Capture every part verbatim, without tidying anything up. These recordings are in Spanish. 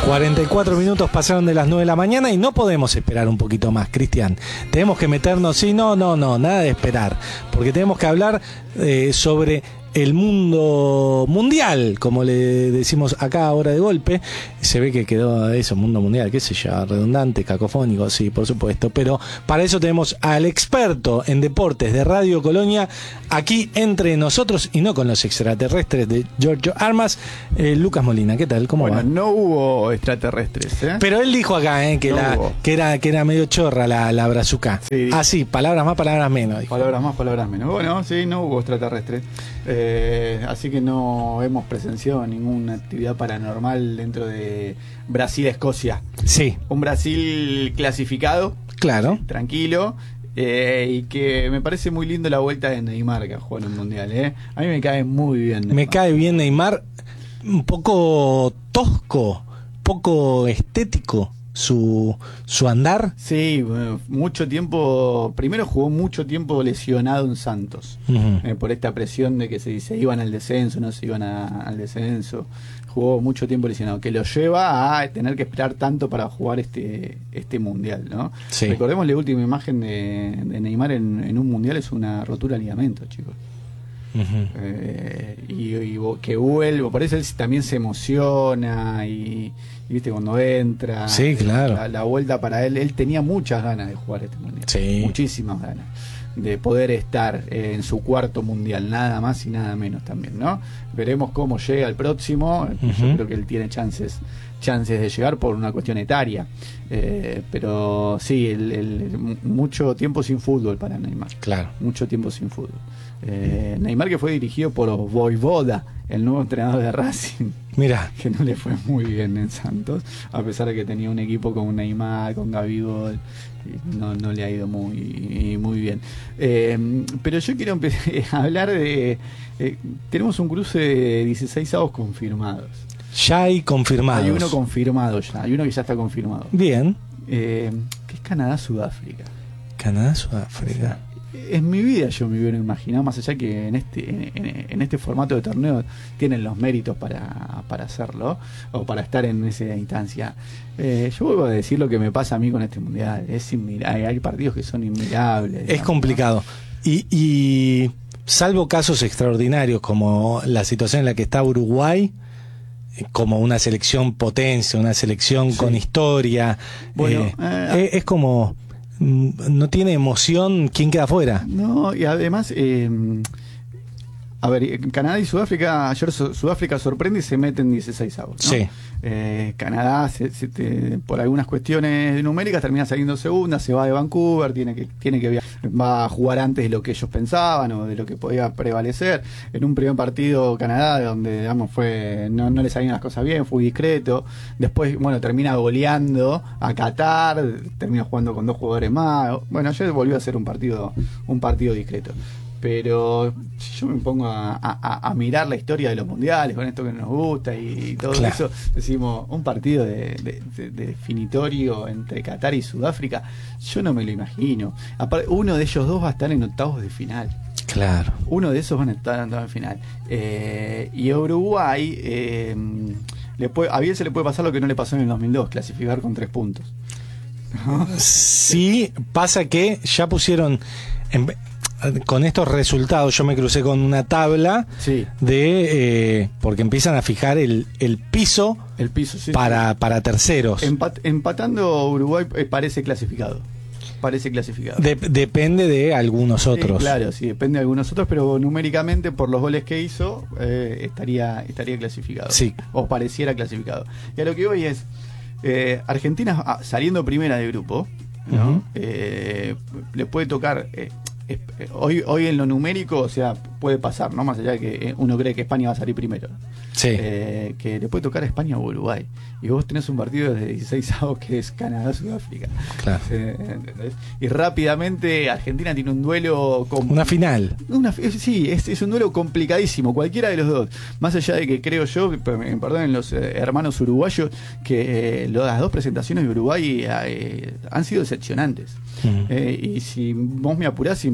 cuarenta y cuatro minutos pasaron de las nueve de la mañana y no podemos esperar un poquito más, Cristian. Tenemos que meternos, sí, no, no, no, nada de esperar, porque tenemos que hablar eh, sobre el mundo mundial, como le decimos acá ahora de golpe. Se ve que quedó eso, mundo mundial, qué sé yo, redundante, cacofónico, sí, por supuesto, pero para eso tenemos al experto en deportes de Radio Colonia aquí entre nosotros y no con los extraterrestres de Giorgio Armas, eh, Lucas Molina. ¿Qué tal? ¿Cómo bueno, va? No hubo extraterrestres, ¿eh? Pero él dijo acá eh, que, no la, que, era, que era medio chorra la, la brazuca. Sí. Ah, sí, palabras más, palabras menos. Dijo. Palabras más, palabras menos. Bueno, sí, no hubo extraterrestres. Eh, así que no hemos presenciado ninguna actividad paranormal dentro de Brasil-Escocia. Sí. Un Brasil clasificado. Claro. Tranquilo. Eh, y que me parece muy lindo la vuelta de Neymar que jugó en el Mundial. ¿eh? A mí me cae muy bien Neymar. Me cae bien Neymar. Un poco tosco, poco estético su, su andar. Sí, bueno, mucho tiempo. Primero jugó mucho tiempo lesionado en Santos. Uh-huh. eh, por esta presión de que se, se iban al descenso, no se iban a, al descenso. Jugó mucho tiempo lesionado, que lo lleva a tener que esperar tanto para jugar este este mundial, ¿no? Sí. Recordemos la última imagen de, de Neymar en, en un mundial, es una rotura de ligamento, chicos. Uh-huh. Eh, y, y que vuelve, por eso él también se emociona y, y viste cuando entra. Sí, claro. La, la vuelta para él, él tenía muchas ganas de jugar este mundial. Sí. Muchísimas ganas de poder estar eh, en su cuarto mundial, nada más y nada menos también, ¿no? Veremos cómo llega el próximo. Uh-huh. Yo creo que él tiene chances chances de llegar por una cuestión etaria, eh, pero sí, el, el, mucho tiempo sin fútbol para Neymar. Claro. Mucho tiempo sin fútbol. Eh, Neymar, que fue dirigido por Vojvoda, el nuevo entrenador de Racing. Mira, que no le fue muy bien en Santos, a pesar de que tenía un equipo con Neymar, con Gabigol, no, no le ha ido muy muy bien. Eh, pero yo quiero empezar a hablar de... Eh, tenemos un cruce de dieciséis avos confirmados. Ya hay confirmados. Hay uno confirmado ya, hay uno que ya está confirmado. Bien. Eh, que es Canadá-Sudáfrica. Canadá-Sudáfrica. En mi vida yo me hubiera imaginado, más allá que en este en, en, en este formato de torneo tienen los méritos para, para hacerlo o para estar en esa instancia. Eh, yo vuelvo a decir lo que me pasa a mí con este mundial. Es inmirable, hay partidos que son inmirables. Es complicado. ¿no? Y, y salvo casos extraordinarios como la situación en la que está Uruguay, como una selección potencia, una selección sí. con historia, bueno, eh, eh, es, es como... no tiene emoción quién queda afuera. No, y además, eh, a ver, Canadá y Sudáfrica, ayer Sudáfrica sorprende y se mete en dieciséis avos, ¿no? Sí. Eh, Canadá, se, se te, por algunas cuestiones numéricas, termina saliendo segunda, se va de Vancouver, tiene que, tiene que va a jugar antes de lo que ellos pensaban o de lo que podía prevalecer. En un primer partido Canadá, donde digamos fue no, no le salían las cosas bien, fue discreto. Después, bueno, termina goleando a Qatar, termina jugando con dos jugadores más. Bueno, ayer volvió a ser un partido, un partido discreto. Pero si yo me pongo a, a, a mirar la historia de los mundiales con esto que nos gusta y, y todo claro. eso, decimos, un partido de, de, de, de definitorio entre Qatar y Sudáfrica, yo no me lo imagino. Aparte, uno de ellos dos va a estar en octavos de final. Claro. Uno de esos van a estar en octavos de final. Eh, y a Uruguay, eh, le puede, a bien se le puede pasar lo que no le pasó en el dos mil dos, clasificar con tres puntos. ¿No? Sí, pasa que ya pusieron... En, con estos resultados yo me crucé con una tabla sí. de eh, porque empiezan a fijar el, el piso el piso sí, para, sí. para terceros. Empat, empatando Uruguay eh, parece clasificado. Parece clasificado. De, depende de algunos otros. Sí, claro, sí, depende de algunos otros, pero numéricamente por los goles que hizo eh, estaría estaría clasificado. Sí. O pareciera clasificado. Y a lo que voy es eh, Argentina ah, saliendo primera de grupo, ¿no? Uh-huh. eh, le puede tocar eh, Hoy, hoy en lo numérico, o sea, puede pasar, ¿no? Más allá de que uno cree que España va a salir primero. Sí. Eh, que le puede tocar a España o Uruguay. Y vos tenés un partido de dieciséis avos que es Canadá-Sudáfrica. Claro. Eh, y rápidamente Argentina tiene un duelo... Con, una final. Una, sí, es, es un duelo complicadísimo, cualquiera de los dos. Más allá de que creo yo, perdonen los eh, hermanos uruguayos, que eh, las dos presentaciones de Uruguay eh, han sido decepcionantes. Uh-huh. eh, y si vos me apurás,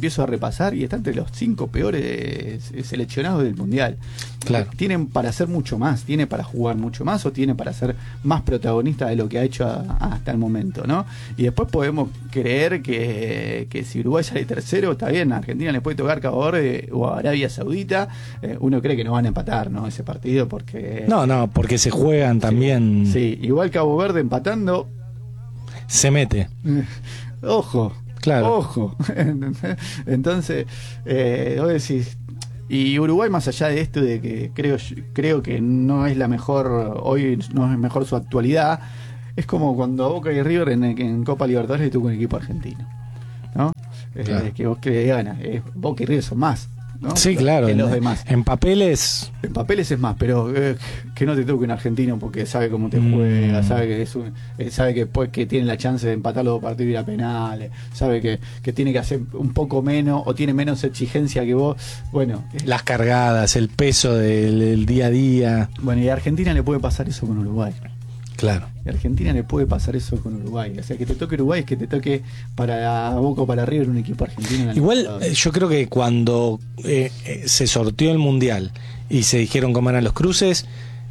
empiezo a repasar y está entre los cinco peores seleccionados del Mundial. Claro. Tienen para hacer mucho más, tiene para jugar mucho más o tiene para ser más protagonista de lo que ha hecho a, a hasta el momento, ¿no? Y después podemos creer que, que si Uruguay sale tercero, está bien, a Argentina le puede tocar Cabo Verde o a Arabia Saudita, eh, uno cree que no van a empatar, ¿no? Ese partido porque... No, no, porque se juegan también... Sí, sí, igual Cabo Verde empatando... Se mete. Ojo, claro. Ojo. Entonces, eh, vos decís... Y Uruguay, más allá de esto de que creo creo que no es la mejor, hoy no es mejor su actualidad, es como cuando Boca y River en, en Copa Libertadores le tocó un equipo argentino, ¿no? Claro. Eh, que vos que ganas, eh, Boca y River son más, ¿no? Sí, claro. Que los en, demás. En papeles... En papeles es más, pero eh, que no te toque un argentino porque sabe cómo te juega, mm. sabe que es un, eh, sabe que pues que tiene la chance de empatar los dos partidos y ir a penales, sabe que, que tiene que hacer un poco menos o tiene menos exigencia que vos. Bueno, las cargadas, el peso del, del día a día. Bueno, y a Argentina le puede pasar eso con Uruguay. Claro. Y a Argentina le puede pasar eso con Uruguay. O sea, que te toque Uruguay es que te toque para Boca o para River un equipo argentino. Igual, eh, yo creo que cuando eh, eh, se sorteó el Mundial y se dijeron cómo eran los cruces,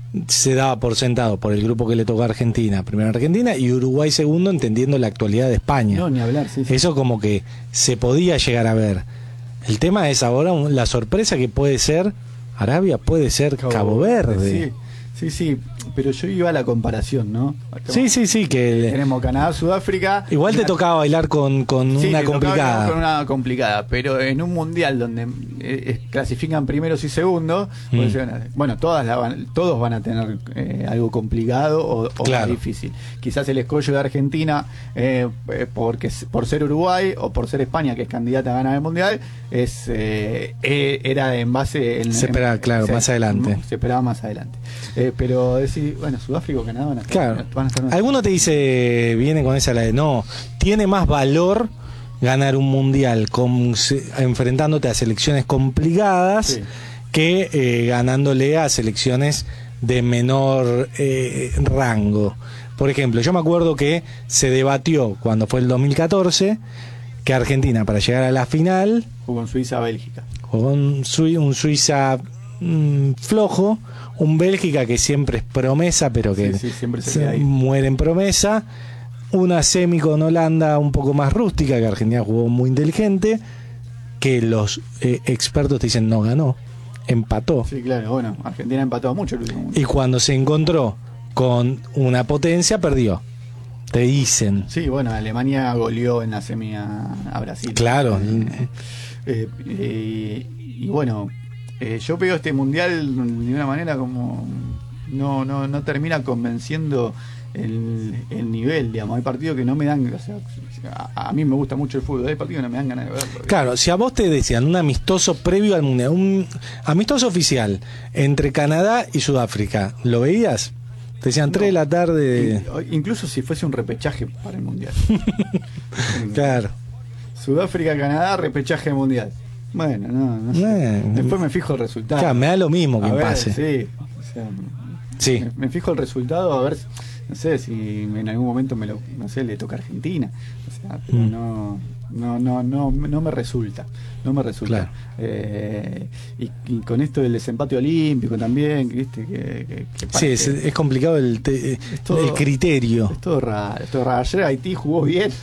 se daba por sentado por el grupo que le tocó a Argentina, primero Argentina y Uruguay segundo, entendiendo la actualidad de España. No, ni hablar, sí, sí. Eso como que se podía llegar a ver. El tema es ahora un, la sorpresa que puede ser Arabia, puede ser Cabo, Cabo Verde. Sí. Sí, sí, pero yo iba a la comparación, ¿no? Acá sí, sí, sí, que tenemos Canadá, Sudáfrica. Igual te tocaba bailar con, con sí, una complicada. Con una complicada, pero en un mundial donde eh, clasifican primeros y segundos, mm. pues, bueno, todas la van, todos van a tener eh, algo complicado o, o claro. difícil. Quizás el escollo de Argentina, eh, porque por ser Uruguay o por ser España, que es candidata a ganar el mundial, es eh, era en base en, se esperaba, en, claro, se, más adelante. Se esperaba más adelante. Eh, pero decir, bueno, Sudáfrica o Canadá van a estar, claro. van a estar una... Alguno te dice, viene con esa la de no, tiene más valor ganar un mundial con, enfrentándote a selecciones complicadas sí. que eh, ganándole a selecciones de menor eh, rango. Por ejemplo, yo me acuerdo que se debatió cuando fue el dos mil catorce que Argentina para llegar a la final jugó con Suiza-Bélgica, jugó un, un Suiza mmm, flojo, un Bélgica que siempre es promesa, pero que sí, sí, siempre se se muere en promesa, una semi con Holanda un poco más rústica, que Argentina jugó muy inteligente, que los eh, expertos te dicen no ganó, empató. Sí, claro, bueno, Argentina empató mucho el último. Y cuando se encontró con una potencia, perdió. Te dicen. Sí, bueno, Alemania goleó en la semi a, a Brasil. Claro. Eh, eh, eh, y bueno... Eh, yo veo este mundial de una manera como no no no termina convenciendo el, el nivel, digamos. Hay partidos que no me dan, o sea, a, a mí me gusta mucho el fútbol, hay partidos que no me dan ganas de verlo. Claro, si a vos te decían un amistoso previo al mundial, un amistoso oficial entre Canadá y Sudáfrica, ¿lo veías? Te decían tres no, de la tarde. Incluso si fuese un repechaje para el mundial. Claro. Sudáfrica, Canadá, repechaje mundial. Bueno, no, no sé. Eh, Después me fijo el resultado. Claro, me da lo mismo que ver, pase. Sí, o sea, sí. Me, me fijo el resultado a ver, no sé si en algún momento me lo, no sé, le toca a Argentina. O sea, pero mm. no, no, no, no, no me resulta, no me resulta. Claro. Eh, y, y con esto del desempate olímpico también, viste que, que, que sí, es, es complicado el, te, es todo, el criterio. Es todo raro, es todo raro. Ayer Haití jugó bien,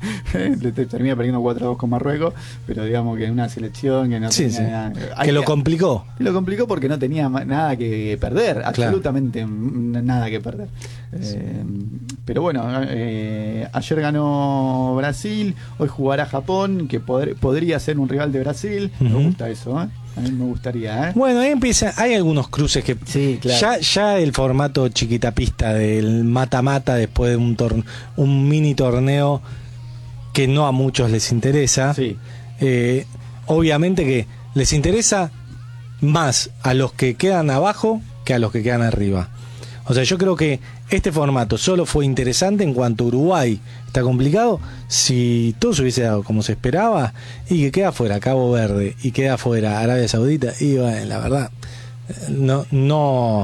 termina perdiendo cuatro a dos con Marruecos, pero digamos que en una selección que no sí, tenía sí. nada, que lo complicó. Que lo complicó porque no tenía nada que perder, absolutamente claro. nada que perder. Eh, pero bueno, eh, ayer ganó Brasil, hoy jugará Japón, que poder, podría ser un rival de Brasil. Uh-huh. Me gusta eso, ¿eh? A mí me gustaría, ¿eh? Bueno, ahí empieza, hay algunos cruces que sí, claro. ya, ya el formato chiquitapista del mata-mata después de un torneo, un mini torneo que no a muchos les interesa. Sí. Eh, obviamente que les interesa más a los que quedan abajo que a los que quedan arriba. O sea, yo creo que este formato solo fue interesante en cuanto a Uruguay está complicado. Si todo se hubiese dado como se esperaba y que queda fuera Cabo Verde y queda fuera Arabia Saudita, y bueno, la verdad no no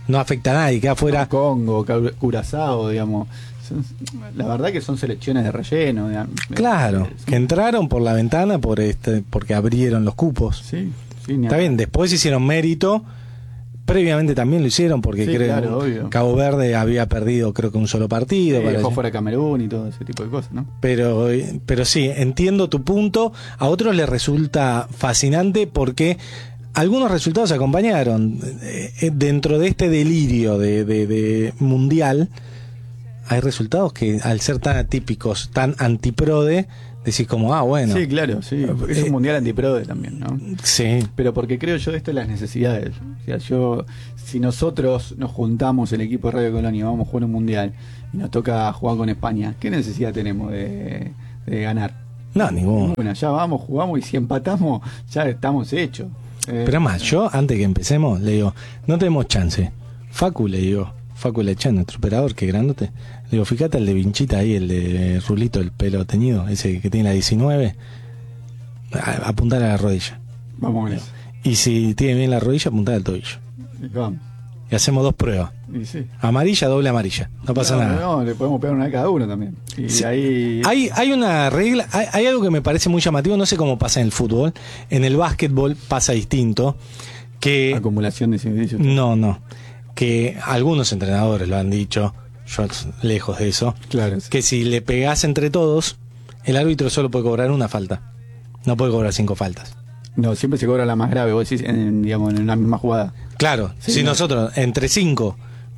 no afecta a nadie, queda fuera. Congo, Curazao, digamos. Son, la verdad que son selecciones de relleno. De, claro, sí. que entraron por la ventana por este, porque abrieron los cupos. Sí, sí, está bien, después hicieron mérito. Previamente también lo hicieron porque sí, creo claro, obvio. Cabo Verde había perdido creo que un solo partido. Sí, dejó fuera Camerún y todo ese tipo de cosas, ¿no? Pero, pero sí, entiendo tu punto. A otros les resulta fascinante porque algunos resultados acompañaron. Dentro de este delirio de, de, de mundial, hay resultados que al ser tan atípicos, tan antiprode, decís como, ah, bueno. Sí, claro, sí. Es un eh, mundial antiprode también, ¿no? Sí. Pero porque creo yo esto de las necesidades. O sea, yo, si nosotros nos juntamos, el equipo de Radio Colonia, vamos a jugar un mundial y nos toca jugar con España, ¿qué necesidad tenemos de, de ganar? No, ninguna. Bueno, ya vamos, jugamos y si empatamos, ya estamos hechos. Eh, Pero más, yo, antes que empecemos, le digo, no tenemos chance. Facu, le digo, Facu Lechan, nuestro operador, que grandote. Le digo, fíjate el de Vinchita ahí, el de Rulito, el pelo teñido, ese que tiene la diecinueve. A, apuntar a la rodilla. Vamos a eso. Y si tiene bien la rodilla, apuntar al tobillo. Vamos. Y hacemos dos pruebas. Y sí. Amarilla, doble amarilla. No pasa no, nada. No, le podemos pegar una a cada uno también. Y sí. ahí... Hay, hay una regla, hay, hay algo que me parece muy llamativo, no sé cómo pasa en el fútbol. En el básquetbol pasa distinto. Que acumulación de servicios. No, no. Que algunos entrenadores lo han dicho, yo lejos de eso. Claro. Sí. Que si le pegás entre todos, el árbitro solo puede cobrar una falta. No puede cobrar cinco faltas. No, siempre se cobra la más grave, vos decís, en, digamos, en una misma jugada. Claro, sí, si no. nosotros entre cinco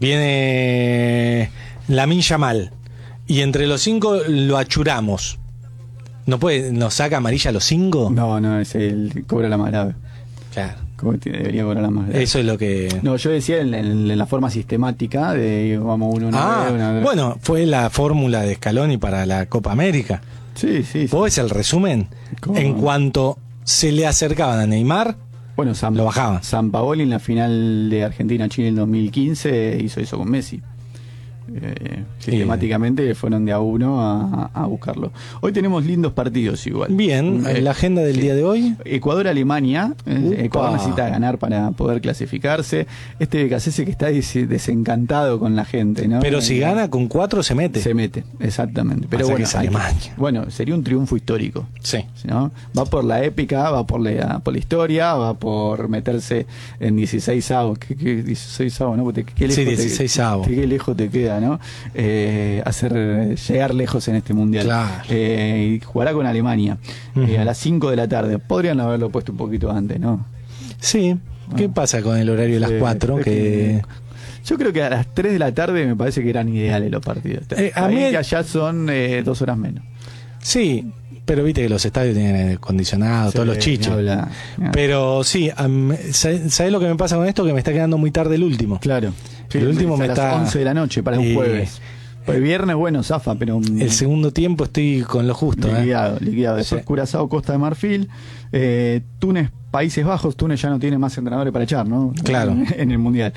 viene Lamine Yamal y entre los cinco lo achuramos, ¿no puede, nos saca amarilla a los cinco? No, no, es el cobra la más grave. Claro. ¿Cómo te debería cobrar la más grave? Eso es lo que... No, yo decía en, en, en la forma sistemática de vamos uno una ah, vez, una vez. Bueno, fue la fórmula de Scaloni para la Copa América. Sí, sí. ¿Vos ves el resumen? ¿Cómo? En cuanto se le acercaban a Neymar, bueno, San, lo bajaban. Sampaoli en la final de Argentina-Chile en dos mil quince hizo eso con Messi. Eh, sistemáticamente fueron de a uno a, a buscarlo. Hoy tenemos lindos partidos igual. Bien, eh, la agenda del sí. día de hoy. Ecuador-Alemania. Eh, Ecuador necesita ganar para poder clasificarse. Este B K C S que está des- desencantado con la gente, ¿no? Pero si eh, gana con cuatro se mete. Se mete, exactamente. Pero Pasa bueno, que es Alemania. bueno, sería un triunfo histórico. Sí. ¿No? Va por la épica, va por la, por la historia, va por meterse en dieciséis avos. ¿Qué, qué dieciséis avos, no? Porque te, qué lejos Sí, dieciséis avos. Te, qué lejos te queda, ¿no? Eh, hacer llegar lejos en este mundial. Claro. Eh, y jugará con Alemania uh-huh. eh, a las cinco de la tarde. Podrían haberlo puesto un poquito antes, ¿no? Sí. ¿Qué ah. pasa con el horario de las cuatro? Sí, que... que... Yo creo que a las tres de la tarde me parece que eran ideales los partidos. Eh, a Ahí mí... que allá son eh, dos horas menos. Sí, pero viste que los estadios tienen aire acondicionado, sí, todos los chichos. Habla, pero sí, um, ¿sabés lo que me pasa con esto? Que me está quedando muy tarde el último. Claro. Sí, el último me a está... las once de la noche para un eh, jueves. Pues viernes, bueno, zafa, pero... El segundo tiempo estoy con lo justo. Liquidado, ¿eh? liquidado. Después sí. Curazao, Costa de Marfil, eh, Túnez, Países Bajos. Túnez ya no tiene más entrenadores para echar, ¿no? Claro. En, en el Mundial.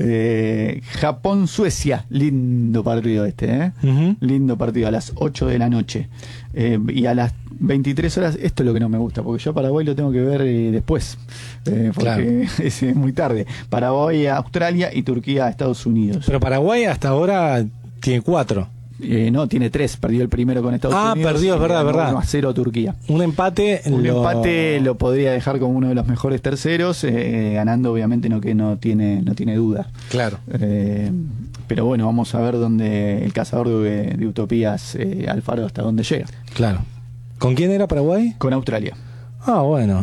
Eh, Japón, Suecia. Lindo partido este, ¿eh? Uh-huh. Lindo partido a las ocho de la noche. Eh, y a las veintitrés horas, esto es lo que no me gusta, porque yo Paraguay lo tengo que ver eh, después. Eh, porque claro. es, es muy tarde. Paraguay, Australia y Turquía, Estados Unidos. Pero Paraguay hasta ahora... Tiene cuatro. Eh, no, tiene tres. Perdió el primero con Estados ah, Unidos. Ah, perdió, es verdad, verdad. uno a cero Turquía. Un empate. Un lo... empate lo podría dejar como uno de los mejores terceros, eh, ganando obviamente no que no tiene no tiene duda. Claro. Eh, pero bueno, vamos a ver dónde el cazador de, de utopías, eh, Alfaro, hasta dónde llega. Claro. ¿Con quién era Paraguay? Con Australia. Ah, bueno.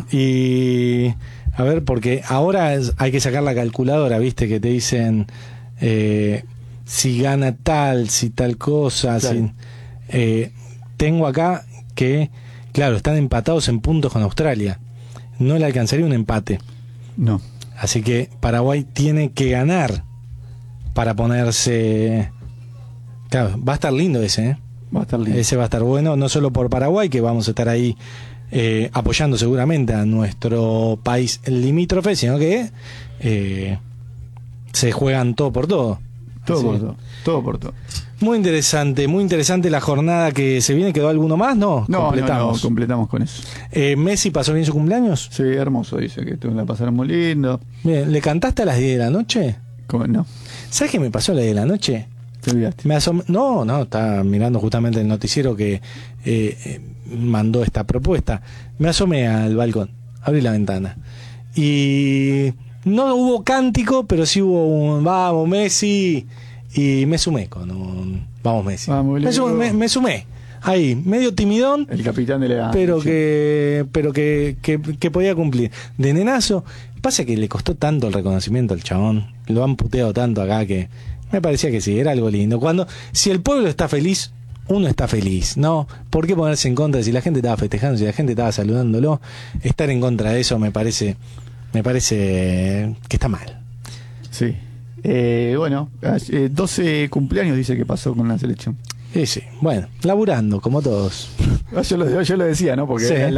Y a ver, porque ahora es, hay que sacar la calculadora, viste, que te dicen... Eh, si gana tal, si tal cosa, claro. si, eh, tengo acá que, claro, están empatados en puntos con Australia. No le alcanzaría un empate. No. Así que Paraguay tiene que ganar para ponerse... Claro, va a estar lindo ese, ¿eh? Va a estar lindo. Ese va a estar bueno, no solo por Paraguay, que vamos a estar ahí eh, apoyando seguramente a nuestro país limítrofe, sino que eh, se juegan todo por todo. Todo sí. por todo, todo por todo. Muy interesante, muy interesante la jornada que se viene. ¿Quedó alguno más? No, no completamos. No, no, completamos con eso. Eh, ¿Messi pasó bien su cumpleaños? Sí, hermoso, dice que la pasaron muy lindo. Bien, ¿le cantaste a las diez de la noche? ¿Cómo no? ¿Sabes qué me pasó la de la noche? Te olvidaste. Me asomé, no, no, estaba mirando justamente el noticiero que eh, eh, mandó esta propuesta. Me asomé al balcón, abrí la ventana y no hubo cántico, pero sí hubo un vamos Messi y me sumé con un vamos Messi. Vamos, me, sumé, me, me sumé ahí, medio timidón, el capitán de la pero que pero que, que, que podía cumplir. De nenazo, pasa que le costó tanto el reconocimiento al chabón, lo han puteado tanto acá que me parecía que sí, era algo lindo. Cuando, si el pueblo está feliz, uno está feliz, ¿no? ¿Por qué ponerse en contra? Si la gente estaba festejando, si la gente estaba saludándolo, estar en contra de eso me parece, me parece que está mal. Sí. Eh, bueno, eh, doce cumpleaños dice que pasó con la selección. Sí, sí. Bueno, laburando, como todos. Yo lo, yo lo decía, ¿no? Porque sí.